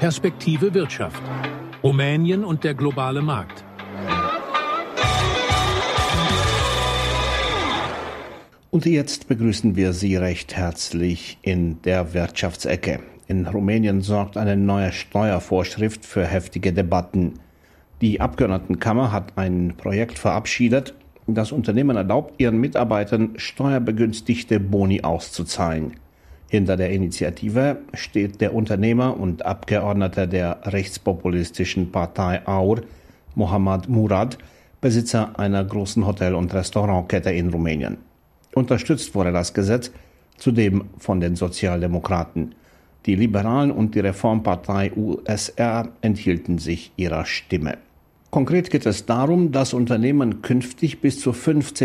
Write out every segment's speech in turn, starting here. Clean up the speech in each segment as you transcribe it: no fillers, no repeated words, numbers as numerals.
Perspektive Wirtschaft. Rumänien und der globale Markt. Und jetzt begrüßen wir Sie recht herzlich in der Wirtschaftsecke. In Rumänien sorgt eine neue Steuervorschrift für heftige Debatten. Die Abgeordnetenkammer hat ein Projekt verabschiedet, das Unternehmen erlaubt, ihren Mitarbeitern steuerbegünstigte Boni auszuzahlen. Hinter der Initiative steht der Unternehmer und Abgeordnete der rechtspopulistischen Partei AUR, Mohamed Murad, Besitzer einer großen Hotel- und Restaurantkette in Rumänien. Unterstützt wurde das Gesetz zudem von den Sozialdemokraten. Die Liberalen und die Reformpartei USR enthielten sich ihrer Stimme. Konkret geht es darum, dass Unternehmen künftig bis zu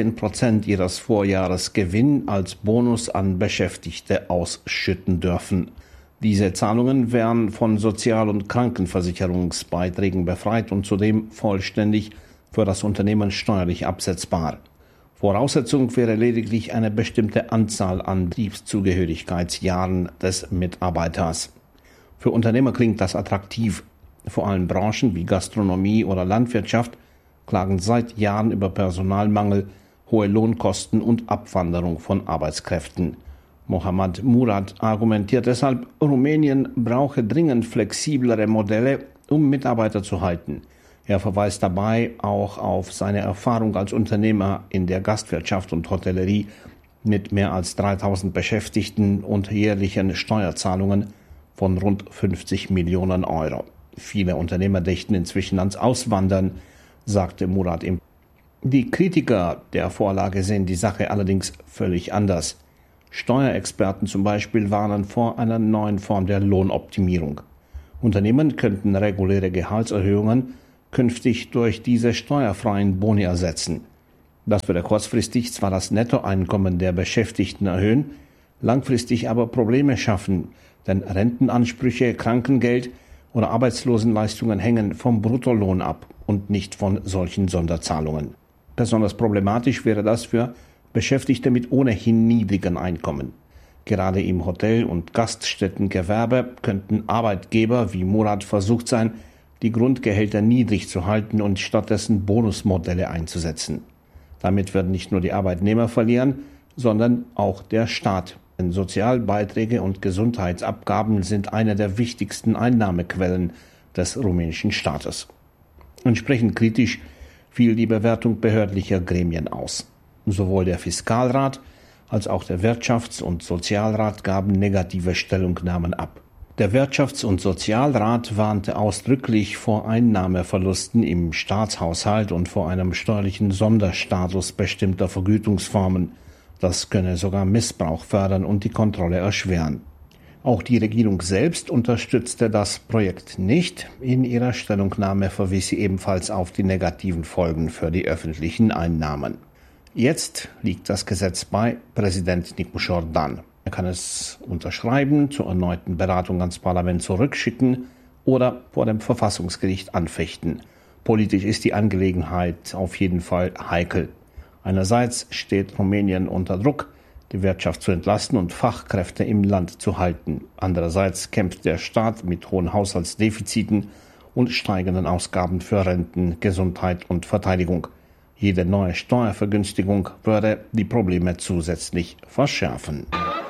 15% ihres Vorjahresgewinn als Bonus an Beschäftigte ausschütten dürfen. Diese Zahlungen wären von Sozial- und Krankenversicherungsbeiträgen befreit und zudem vollständig für das Unternehmen steuerlich absetzbar. Voraussetzung wäre lediglich eine bestimmte Anzahl an Betriebszugehörigkeitsjahren des Mitarbeiters. Für Unternehmer klingt das attraktiv. Vor allem Branchen wie Gastronomie oder Landwirtschaft klagen seit Jahren über Personalmangel, hohe Lohnkosten und Abwanderung von Arbeitskräften. Mohamed Murad argumentiert deshalb, Rumänien brauche dringend flexiblere Modelle, um Mitarbeiter zu halten. Er verweist dabei auch auf seine Erfahrung als Unternehmer in der Gastwirtschaft und Hotellerie mit mehr als 3000 Beschäftigten und jährlichen Steuerzahlungen von rund 50 Millionen Euro. Viele Unternehmer dächten inzwischen ans Auswandern, sagte Murad. Die Kritiker der Vorlage sehen die Sache allerdings völlig anders. Steuerexperten zum Beispiel warnen vor einer neuen Form der Lohnoptimierung. Unternehmen könnten reguläre Gehaltserhöhungen künftig durch diese steuerfreien Boni ersetzen. Das würde kurzfristig zwar das Nettoeinkommen der Beschäftigten erhöhen, langfristig aber Probleme schaffen, denn Rentenansprüche, Krankengeld oder Arbeitslosenleistungen hängen vom Bruttolohn ab und nicht von solchen Sonderzahlungen. Besonders problematisch wäre das für Beschäftigte mit ohnehin niedrigen Einkommen. Gerade im Hotel- und Gaststättengewerbe könnten Arbeitgeber wie Murad versucht sein, die Grundgehälter niedrig zu halten und stattdessen Bonusmodelle einzusetzen. Damit werden nicht nur die Arbeitnehmer verlieren, sondern auch der Staat. Denn Sozialbeiträge und Gesundheitsabgaben sind eine der wichtigsten Einnahmequellen des rumänischen Staates. Entsprechend kritisch fiel die Bewertung behördlicher Gremien aus. Sowohl der Fiskalrat als auch der Wirtschafts- und Sozialrat gaben negative Stellungnahmen ab. Der Wirtschafts- und Sozialrat warnte ausdrücklich vor Einnahmeverlusten im Staatshaushalt und vor einem steuerlichen Sonderstatus bestimmter Vergütungsformen. Das könne sogar Missbrauch fördern und die Kontrolle erschweren. Auch die Regierung selbst unterstützte das Projekt nicht. In ihrer Stellungnahme verwies sie ebenfalls auf die negativen Folgen für die öffentlichen Einnahmen. Jetzt liegt das Gesetz bei Präsident Nicu Jordan. Er kann es unterschreiben, zur erneuten Beratung ans Parlament zurückschicken oder vor dem Verfassungsgericht anfechten. Politisch ist die Angelegenheit auf jeden Fall heikel. Einerseits steht Rumänien unter Druck, die Wirtschaft zu entlasten und Fachkräfte im Land zu halten. Andererseits kämpft der Staat mit hohen Haushaltsdefiziten und steigenden Ausgaben für Renten, Gesundheit und Verteidigung. Jede neue Steuervergünstigung würde die Probleme zusätzlich verschärfen.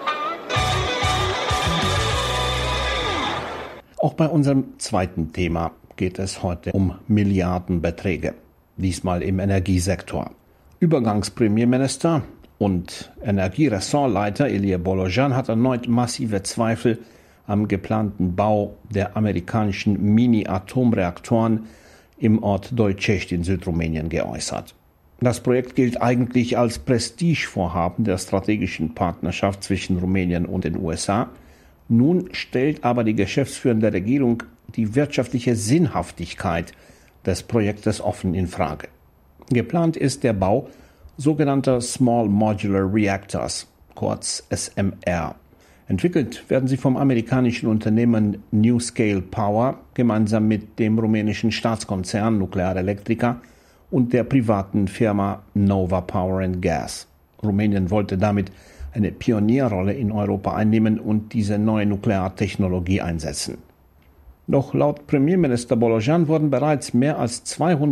Auch bei unserem zweiten Thema geht es heute um Milliardenbeträge, diesmal im Energiesektor. Übergangspremierminister und Energieressortleiter Ilie Bolojan hat erneut massive Zweifel am geplanten Bau der amerikanischen Mini-Atomreaktoren im Ort Doicești in Südrumänien geäußert. Das Projekt gilt eigentlich als Prestigevorhaben der strategischen Partnerschaft zwischen Rumänien und den USA. Nun stellt aber die geschäftsführende Regierung die wirtschaftliche Sinnhaftigkeit des Projektes offen in Frage. Geplant ist der Bau sogenannter Small Modular Reactors, kurz SMR. Entwickelt werden sie vom amerikanischen Unternehmen NuScale Power gemeinsam mit dem rumänischen Staatskonzern Nuclearelectrica und der privaten Firma Nova Power and Gas. Rumänien wollte damit eine Pionierrolle in Europa einnehmen und diese neue Nukleartechnologie einsetzen. Doch laut Premierminister Bolojan wurden bereits mehr als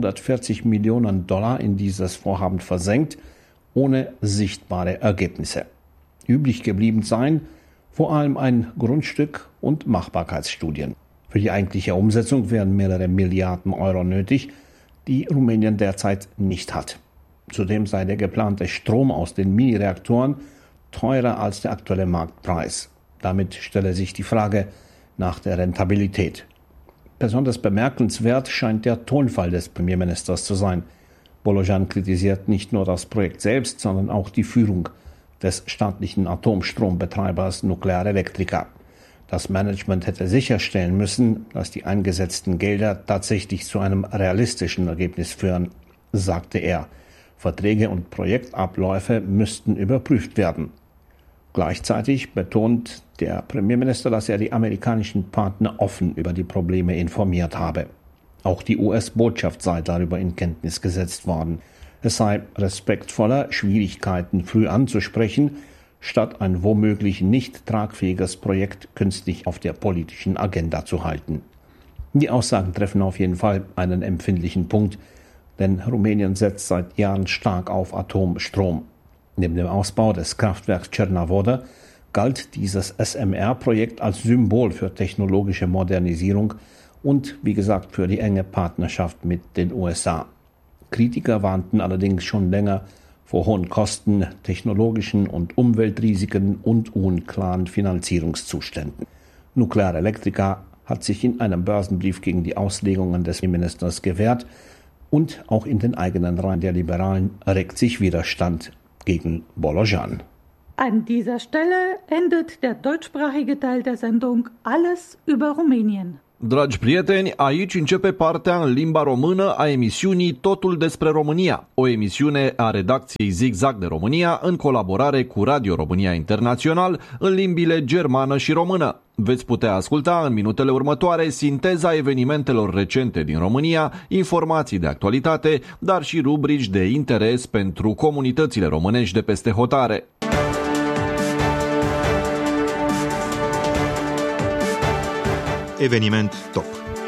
240 Millionen Dollar in dieses Vorhaben versenkt, ohne sichtbare Ergebnisse. Übrig geblieben seien vor allem ein Grundstück und Machbarkeitsstudien. Für die eigentliche Umsetzung wären mehrere Milliarden Euro nötig, die Rumänien derzeit nicht hat. Zudem sei der geplante Strom aus den Mini-Reaktoren teurer als der aktuelle Marktpreis. Damit stelle sich die Frage nach der Rentabilität. Besonders bemerkenswert scheint der Tonfall des Premierministers zu sein. Bolojan kritisiert nicht nur das Projekt selbst, sondern auch die Führung des staatlichen Atomstrombetreibers Nuclear Electrica. Das Management hätte sicherstellen müssen, dass die eingesetzten Gelder tatsächlich zu einem realistischen Ergebnis führen, sagte er. Verträge und Projektabläufe müssten überprüft werden. Gleichzeitig betont der Premierminister, dass er die amerikanischen Partner offen über die Probleme informiert habe. Auch die US-Botschaft sei darüber in Kenntnis gesetzt worden. Es sei respektvoller, Schwierigkeiten früh anzusprechen, statt ein womöglich nicht tragfähiges Projekt künstlich auf der politischen Agenda zu halten. Die Aussagen treffen auf jeden Fall einen empfindlichen Punkt, denn Rumänien setzt seit Jahren stark auf Atomstrom. Neben dem Ausbau des Kraftwerks Cernavodă galt dieses SMR-Projekt als Symbol für technologische Modernisierung und, wie gesagt, für die enge Partnerschaft mit den USA. Kritiker warnten allerdings schon länger vor hohen Kosten, technologischen und Umweltrisiken und unklaren Finanzierungszuständen. Nuclear Electrica hat sich in einem Börsenbrief gegen die Auslegungen des Ministers gewehrt und auch in den eigenen Reihen der Liberalen regt sich Widerstand gegen Bolojan. An dieser Stelle endet der deutschsprachige Teil der Sendung Alles über Rumänien. Dragi prieteni, aici începe partea în limba română a emisiunii Totul despre România, o emisiune a redacției Zigzag de România în colaborare cu Radio România Internațional în limbile germană și română. Veți putea asculta în minutele următoare sinteza evenimentelor recente din România, informații de actualitate, dar și rubrici de interes pentru comunitățile românești de peste hotare. Eveniment top.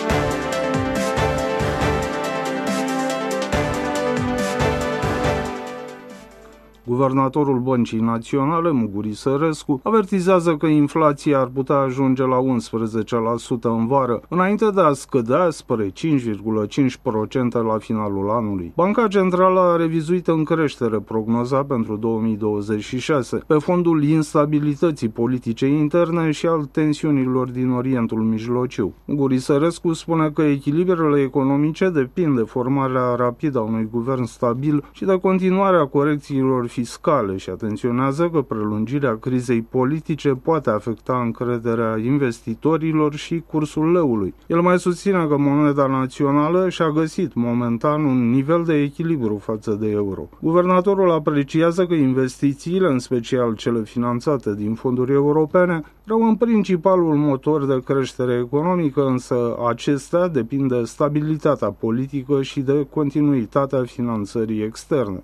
Guvernatorul Băncii Naționale, Muguri Sărescu, avertizează că inflația ar putea ajunge la 11% în vară, înainte de a scădea spre 5,5% la finalul anului. Banca Centrală a revizuit în creștere prognoza pentru 2026, pe fondul instabilității politice interne și al tensiunilor din Orientul Mijlociu. Muguri Sărescu spune că echilibrele economice depind de formarea rapidă a unui guvern stabil și de continuarea corecțiilor fiscale și atenționează că prelungirea crizei politice poate afecta încrederea investitorilor și cursul leului. El mai susține că moneda națională și-a găsit momentan un nivel de echilibru față de euro. Guvernatorul apreciază că investițiile, în special cele finanțate din fonduri europene, rămân principalul motor de creștere economică, însă acestea depind de stabilitatea politică și de continuitatea finanțării externe.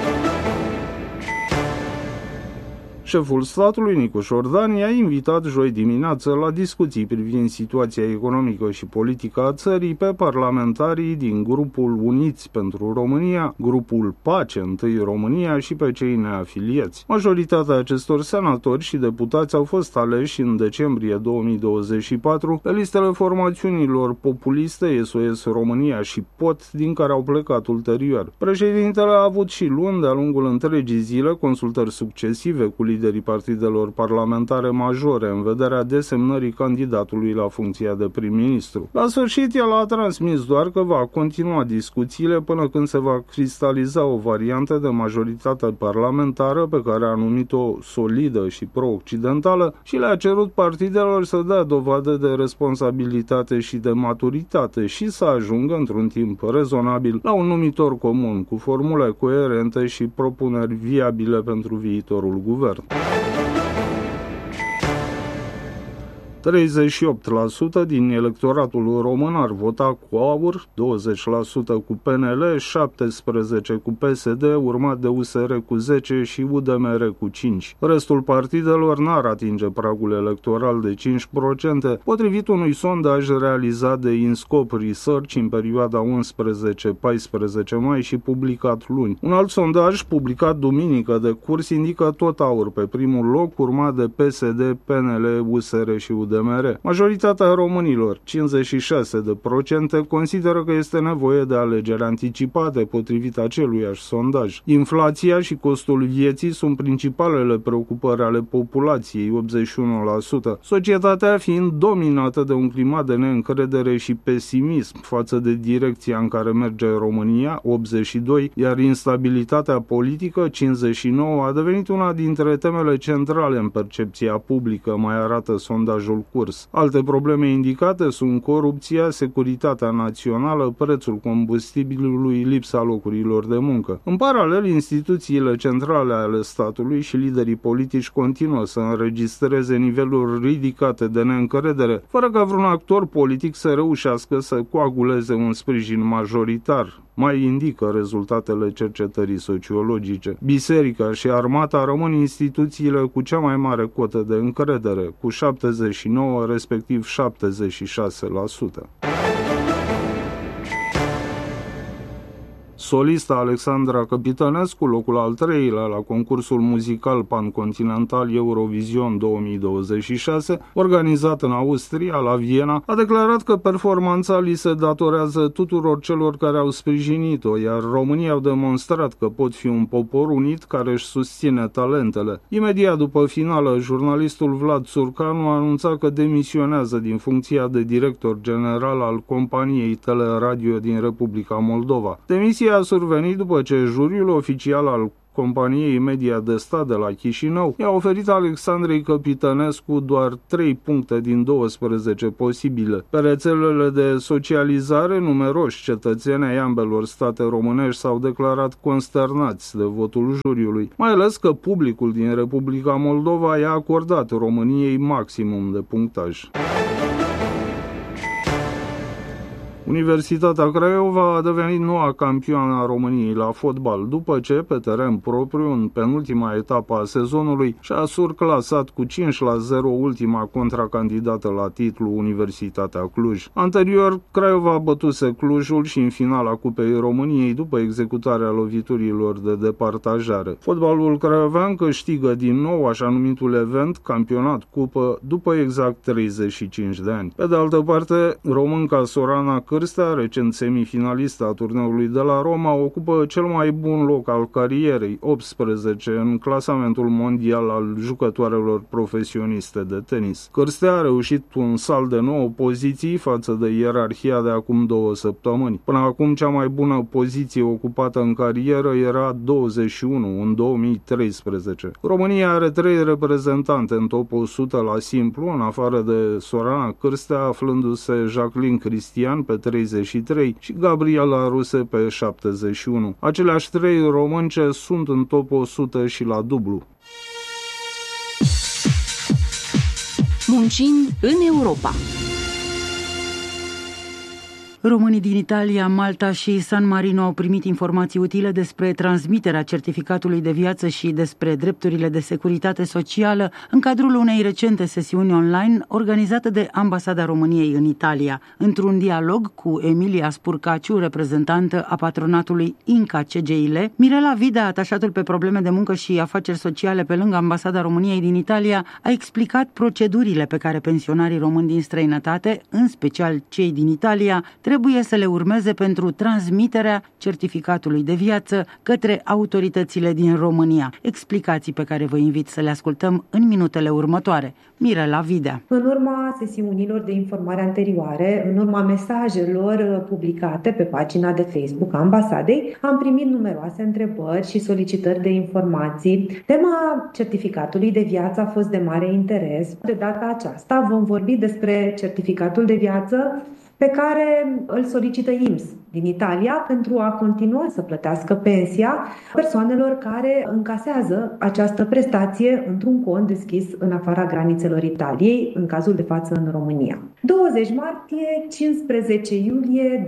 Șeful statului, Nicu Șordan, i-a invitat joi dimineață la discuții privind situația economică și politică a țării pe parlamentarii din grupul Uniți pentru România, grupul Pace Întâi România și pe cei neafiliați. Majoritatea acestor senatori și deputați au fost aleși în decembrie 2024 pe listele formațiunilor populiste SOS România și POT, din care au plecat ulterior. Președintele a avut și luni, de-a lungul întregii zile, consultări succesive cu liderii partidelor parlamentare majore în vederea desemnării candidatului la funcția de prim-ministru. La sfârșit, el a transmis doar că va continua discuțiile până când se va cristaliza o variantă de majoritate parlamentară pe care a numit-o solidă și pro-occidentală și le-a cerut partidelor să dea dovadă de responsabilitate și de maturitate și să ajungă într-un timp rezonabil la un numitor comun cu formule coerente și propuneri viabile pentru viitorul guvern. 38% din electoratul român ar vota cu AUR, 20% cu PNL, 17% cu PSD, urmat de USR cu 10% și UDMR cu 5%. Restul partidelor n-ar atinge pragul electoral de 5%, potrivit unui sondaj realizat de InScope Research în perioada 11-14 mai și publicat luni. Un alt sondaj publicat duminică de curs indică tot AUR pe primul loc, urmat de PSD, PNL, USR și UDMR. Majoritatea românilor, 56%, consideră că este nevoie de alegeri anticipate, potrivit aceluiași sondaj. Inflația și costul vieții sunt principalele preocupări ale populației, 81%, societatea fiind dominată de un climat de neîncredere și pesimism față de direcția în care merge România, 82%, iar instabilitatea politică, 59%, a devenit una dintre temele centrale în percepția publică, mai arată sondajul curs. Alte probleme indicate sunt corupția, securitatea națională, prețul combustibilului, lipsa locurilor de muncă. În paralel, instituțiile centrale ale statului și liderii politici continuă să înregistreze niveluri ridicate de neîncredere, fără ca vreun actor politic să reușească să coaguleze un sprijin majoritar, mai indică rezultatele cercetării sociologice. Biserica și armata rămân instituțiile cu cea mai mare cotă de încredere, cu 79%, respectiv 76%. Solista Alexandra Capitănescu, locul al 3-lea la concursul muzical pancontinental Eurovision 2026, organizat în Austria, la Viena, a declarat că performanța li se datorează tuturor celor care au sprijinit-o, iar românii au demonstrat că pot fi un popor unit care își susține talentele. Imediat după finală, jurnalistul Vlad Țurcanu a anunțat că demisionează din funcția de director general al companiei Teleradio din Republica Moldova. Demisia a survenit după ce juriul oficial al companiei media de stat de la Chișinău i-a oferit Alexandrei Capitănescu doar 3 puncte din 12 posibile. Pe rețelele de socializare, numeroși cetățeni ai ambelor state românești s-au declarat consternați de votul juriului, mai ales că publicul din Republica Moldova i-a acordat României maximum de punctaj. Universitatea Craiova a devenit noua campioană a României la fotbal, după ce, pe teren propriu, în penultima etapă a sezonului, și-a surclasat cu 5-0 ultima contracandidată la titlu, Universitatea Cluj. Anterior, Craiova bătuse Clujul și în finala Cupei României după executarea loviturilor de departajare. Fotbalul craiovean câștigă din nou așa numitul event, campionat cupă, după exact 35 de ani. Pe de altă parte, românca Sorana Cârstea, recent semifinalistă a turneului de la Roma, ocupă cel mai bun loc al carierei, 18 în clasamentul mondial al jucătoarelor profesioniste de tenis. Cârstea a reușit un salt de 9 poziții față de ierarhia de acum 2 săptămâni. Până acum cea mai bună poziție ocupată în carieră era 21 în 2013. România are 3 reprezentante în top 100 la simplu, în afară de Sorana Cârstea, aflându-se Jacqueline Cristian pe 33 și Gabriela Ruse pe 71. Aceleași 3 românce sunt în top 100 și la dublu. Muncind în Europa. Românii din Italia, Malta și San Marino au primit informații utile despre transmiterea certificatului de viață și despre drepturile de securitate socială în cadrul unei recente sesiuni online organizate de Ambasada României în Italia. Într-un dialog cu Emilia Spurcaciu, reprezentantă a patronatului Inca CGIL, Mirela Vida, atașatul pe probleme de muncă și afaceri sociale pe lângă Ambasada României din Italia, a explicat procedurile pe care pensionarii români din străinătate, în special cei din Italia, trebuie să le urmeze pentru transmiterea certificatului de viață către autoritățile din România. Explicații pe care vă invit să le ascultăm în minutele următoare. Mirela Videa. În urma sesiunilor de informare anterioare, în urma mesajelor publicate pe pagina de Facebook a ambasadei, am primit numeroase întrebări și solicitări de informații. Tema certificatului de viață a fost de mare interes. De data aceasta vom vorbi despre certificatul de viață pe care îl solicită INPS din Italia pentru a continua să plătească pensia persoanelor care încasează această prestație într-un cont deschis în afara granițelor Italiei, în cazul de față în România. 20 martie, 15 iulie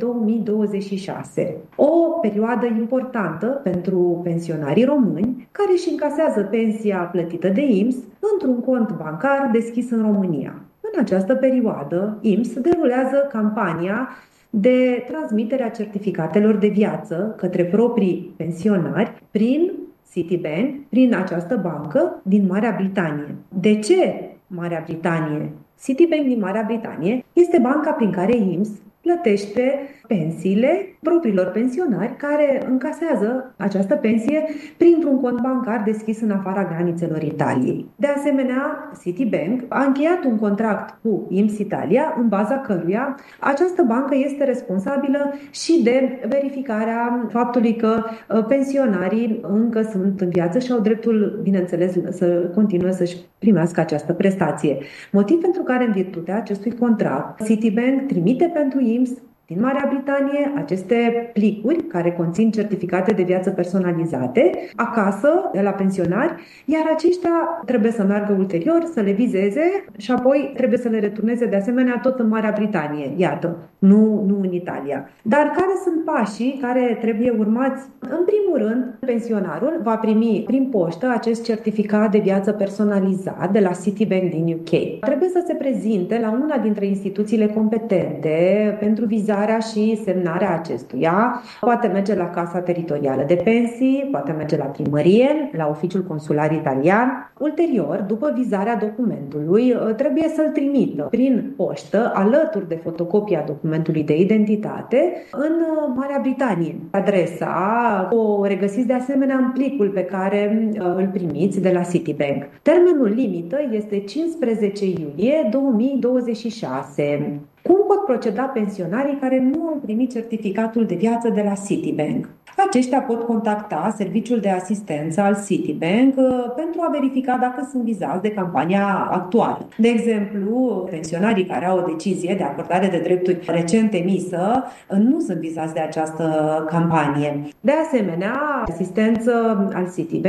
2026. O perioadă importantă pentru pensionarii români care își încasează pensia plătită de INPS într-un cont bancar deschis în România. În această perioadă, INPS derulează campania de transmitere a certificatelor de viață către proprii pensionari prin Citibank, prin această bancă din Marea Britanie. De ce Marea Britanie? Citibank din Marea Britanie este banca prin care INPS plătește pensiile propriilor pensionari care încasează această pensie printr-un cont bancar deschis în afara granițelor Italiei. De asemenea, Citibank a încheiat un contract cu INPS Italia, în baza căruia această bancă este responsabilă și de verificarea faptului că pensionarii încă sunt în viață și au dreptul, bineînțeles, să continue să-și primească această prestație. Motiv pentru care, în virtutea acestui contract, Citibank trimite pentru INPS din Marea Britanie aceste plicuri care conțin certificate de viață personalizate acasă, de la pensionari, iar aceștia trebuie să meargă ulterior, să le vizeze și apoi trebuie să le returneze de asemenea tot în Marea Britanie. Iată, nu în Italia. Dar care sunt pașii care trebuie urmați? În primul rând, pensionarul va primi prin poștă acest certificat de viață personalizat de la Citibank din UK. Trebuie să se prezinte la una dintre instituțiile competente pentru vizarea și semnarea acestuia. Poate merge la Casa Teritorială de Pensii, poate merge la primărie, la oficiul consular italian. Ulterior, după vizarea documentului, trebuie să-l trimită prin poștă, alături de fotocopia documentului de identitate, în Marea Britanie. Adresa o regăsiți de asemenea în plicul pe care îl primiți de la Citibank. Termenul limită este 15 iulie 2026. Cum pot proceda pensionarii care nu au primit certificatul de viață de la Citibank? Aceștia pot contacta serviciul de asistență al Citibank pentru a verifica dacă sunt vizați de campania actuală. De exemplu, pensionarii care au o decizie de acordare de drepturi recent emisă nu sunt vizați de această campanie. De asemenea, asistență al Citibank